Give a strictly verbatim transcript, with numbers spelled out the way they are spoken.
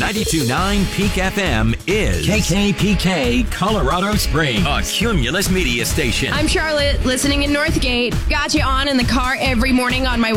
ninety-two point nine Peak F M is K K P K Colorado Springs, a Cumulus media station. I'm Charlotte, listening in Northgate. Got you on in the car every morning on my